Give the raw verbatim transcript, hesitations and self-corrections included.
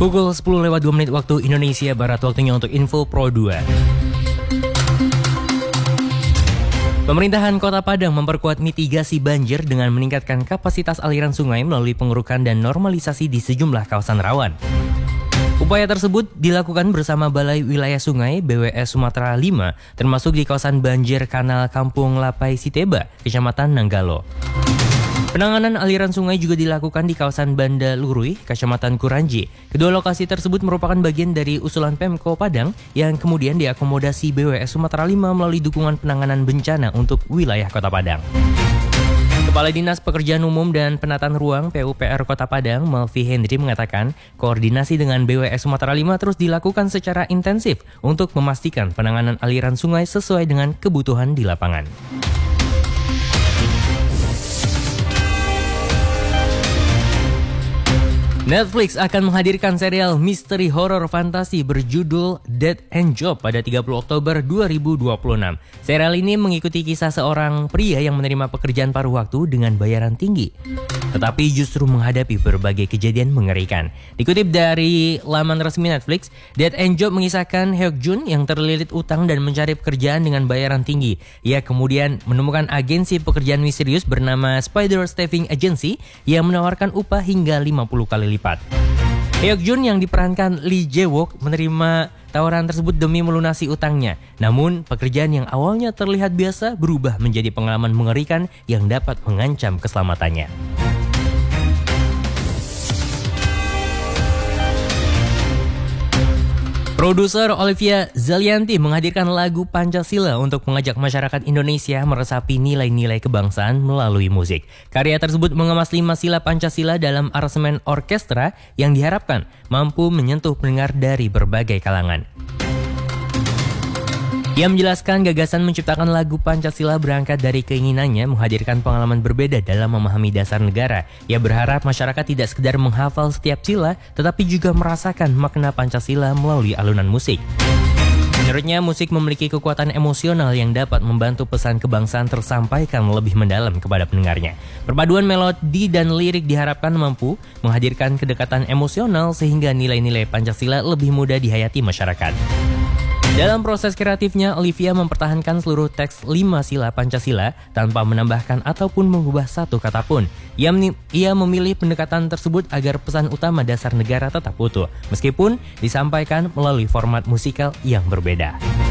Pukul sepuluh lewat dua menit waktu Indonesia Barat, waktunya untuk Info Pro dua. Pemerintahan Kota Padang memperkuat mitigasi banjir dengan meningkatkan kapasitas aliran sungai melalui pengurukan dan normalisasi di sejumlah kawasan rawan. Upaya tersebut dilakukan bersama Balai Wilayah Sungai B W S Sumatera lima, termasuk di kawasan banjir Kanal Kampung Lapai Siteba, Kecamatan Nanggalo. Penanganan aliran sungai juga dilakukan di kawasan Banda Lurui, Kecamatan Kuranji. Kedua lokasi tersebut merupakan bagian dari usulan Pemko Padang yang kemudian diakomodasi B W S Sumatera lima melalui dukungan penanganan bencana untuk wilayah Kota Padang. Kepala Dinas Pekerjaan Umum dan Penataan Ruang P U P R Kota Padang, Melvi Henry, mengatakan koordinasi dengan B W S Sumatera lima terus dilakukan secara intensif untuk memastikan penanganan aliran sungai sesuai dengan kebutuhan di lapangan. Netflix akan menghadirkan serial misteri horor fantasi berjudul Dead End Job pada tiga puluh Oktober dua ribu dua puluh enam. Serial ini mengikuti kisah seorang pria yang menerima pekerjaan paruh waktu dengan bayaran tinggi, tetapi justru menghadapi berbagai kejadian mengerikan. Dikutip dari laman resmi Netflix, Dead End Job mengisahkan Hyuk Jun yang terlilit utang dan mencari pekerjaan dengan bayaran tinggi. Ia kemudian menemukan agensi pekerjaan misterius bernama Spider Staffing Agency yang menawarkan upah hingga lima puluh kali lipat. Hyuk Jun yang diperankan Lee Jae-wook menerima tawaran tersebut demi melunasi utangnya. Namun, pekerjaan yang awalnya terlihat biasa berubah menjadi pengalaman mengerikan yang dapat mengancam keselamatannya. Produser Olivia Zalianty menghadirkan lagu Pancasila untuk mengajak masyarakat Indonesia meresapi nilai-nilai kebangsaan melalui musik. Karya tersebut mengemas lima sila Pancasila dalam aransemen orkestra yang diharapkan mampu menyentuh pendengar dari berbagai kalangan. Ia menjelaskan gagasan menciptakan lagu Pancasila berangkat dari keinginannya menghadirkan pengalaman berbeda dalam memahami dasar negara. Ia berharap masyarakat tidak sekedar menghafal setiap sila, tetapi juga merasakan makna Pancasila melalui alunan musik. Menurutnya, musik memiliki kekuatan emosional yang dapat membantu pesan kebangsaan tersampaikan lebih mendalam kepada pendengarnya. Perpaduan melodi dan lirik diharapkan mampu menghadirkan kedekatan emosional sehingga nilai-nilai Pancasila lebih mudah dihayati masyarakat. Dalam proses kreatifnya, Olivia mempertahankan seluruh teks lima sila Pancasila tanpa menambahkan ataupun mengubah satu kata pun. Ia, ia memilih pendekatan tersebut agar pesan utama dasar negara tetap utuh, meskipun disampaikan melalui format musikal yang berbeda.